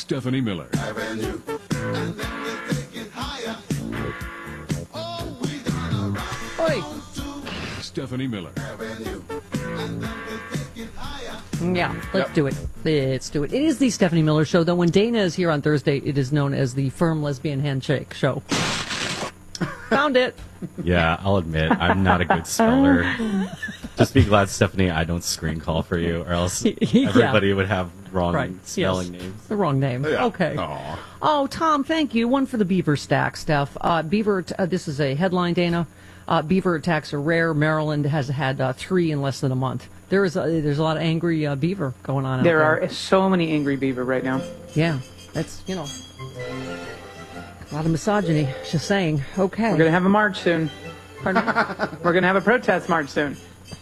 Stephanie Miller. Avenue. And then we'll take it higher. Oh, we gonna rock Oi. on to Stephanie Miller. Avenue. And then we'll take it higher. Yeah, let's do it. Let's do it. It is the Stephanie Miller Show, though when Dana is here on Thursday, it is known as the Firm Lesbian Handshake Show. Found it. Yeah, I'll admit, I'm not a good speller. Just be glad, Stephanie, I don't screen call for you, or else everybody would have wrong spelling names. The wrong name. Yeah. Okay. Aw. Oh, Tom, thank you. One for the beaver stack, Steph. This is a headline, Dana. Beaver attacks are rare. Maryland has had 3 in less than a month. There's a lot of angry beaver going on out there. There are so many angry beaver right now. Yeah, that's, a lot of misogyny. Just saying. Okay. We're going to have a march soon. Pardon? We're going to have a protest march soon.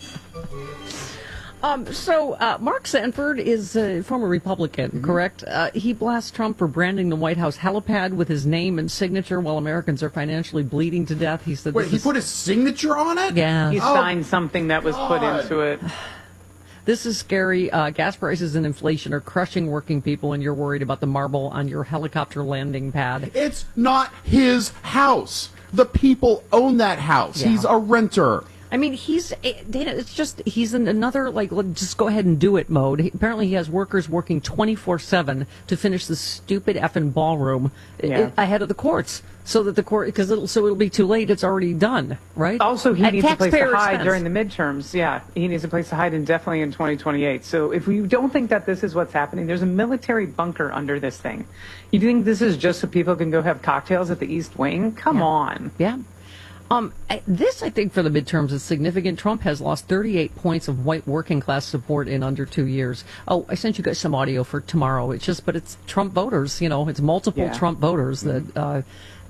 Mark Sanford is a former Republican, correct? He blasts Trump for branding the White House helipad with his name and signature while Americans are financially bleeding to death. He said, Wait, he put his signature on it? Yeah. He signed something that was put into it. This is scary. Gas prices and inflation are crushing working people, and you're worried about the marble on your helicopter landing pad. It's not his house. The people own that house. Yeah. He's a renter. I mean, Dana, he's in another, just go ahead and do it mode. Apparently he has workers working 24/7 to finish the stupid effing ballroom ahead of the courts. So that it'll be too late. It's already done, right? Also, he At needs a place to taxpayer hide expense. during the midterms. Yeah, he needs a place to hide indefinitely in 2028. So if you don't think that this is what's happening, there's a military bunker under this thing. You think this is just so people can go have cocktails at the East Wing? Come on. Yeah. This, I think, for the midterms is significant. Trump has lost 38 points of white working class support in under 2 years. Oh, I sent you guys some audio for tomorrow. But it's Trump voters, it's multiple Trump voters that,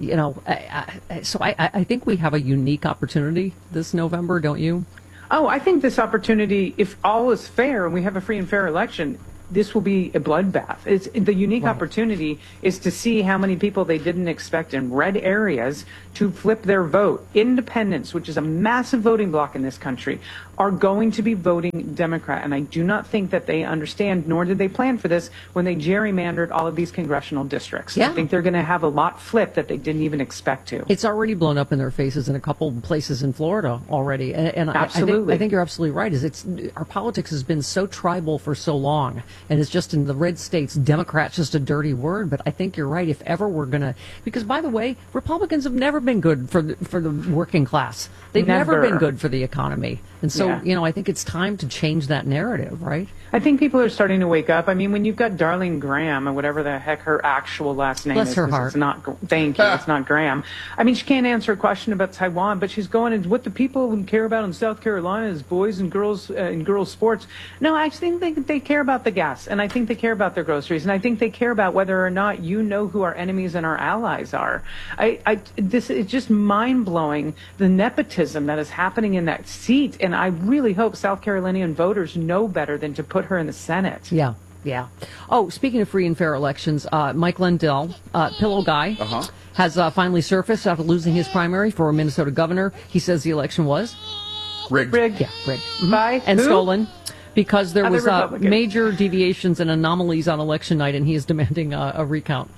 so I think we have a unique opportunity this November, don't you? Oh, I think this opportunity, if all is fair and we have a free and fair election, this will be a bloodbath. The unique opportunity is to see how many people they didn't expect in red areas to flip their vote. Independents, which is a massive voting bloc in this country, are going to be voting Democrat. And I do not think that they understand, nor did they plan for this, when they gerrymandered all of these congressional districts. Yeah. I think they're going to have a lot flip that they didn't even expect to. It's already blown up in their faces in a couple places in Florida already. And Absolutely. I think you're absolutely right. Our politics has been so tribal for so long. And it's just in the red states, Democrat's just a dirty word. But I think you're right. If ever we're going to, because by the way, Republicans have never been good for the working class. They've never been good for the economy. And so, I think it's time to change that narrative, right? I think people are starting to wake up. I mean, when you've got Darlene Graham, or whatever the heck her actual last name Bless is. her heart. It's not, thank you, it's not Graham. I mean, she can't answer a question about Taiwan, but she's going into what the people care about in South Carolina is boys and girls sports. No, I actually think they care about the gas, and I think they care about their groceries, and I think they care about whether or not you know who our enemies and our allies are. This is just mind-blowing, the nepotism that is happening in that seat, and I really hope South Carolinian voters know better than to put her in the Senate. Yeah. Yeah. Oh, speaking of free and fair elections, Mike Lindell, Pillow Guy, has finally surfaced after losing his primary for Minnesota governor. He says the election was Rigged. Yeah, rigged. By And who? stolen. Because there Other was Republicans. major deviations and anomalies on election night, and he is demanding a recount.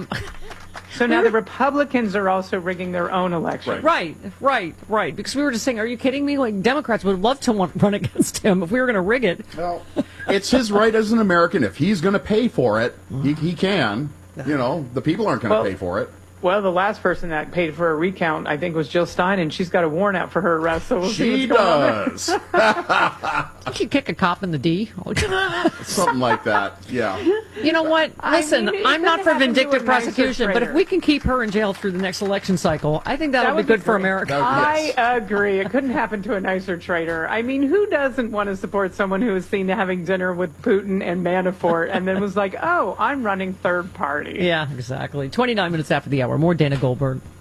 So now the Republicans are also rigging their own election. Right. Because we were just saying, are you kidding me? Like, Democrats would love to run against him if we were going to rig it. Well, it's his right as an American. If he's going to pay for it, he can. The people aren't going to pay for it. Well, the last person that paid for a recount, I think, was Jill Stein, and she's got a warrant out for her arrest. So we'll see She what's going on there. does. Didn't you kick a cop in the D? Something like that. Yeah. You know what? Listen, it I'm not could've for happened to vindictive a nicer prosecution, but if traitor. we can keep her in jail through the next election cycle, I think that'll That be would good be for great. America. Yes. I agree. It couldn't happen to a nicer traitor. I mean, who doesn't want to support someone who was seen having dinner with Putin and Manafort and then was like, oh, I'm running third party? Yeah, exactly. 29 minutes after the hour. More Dana Goldberg.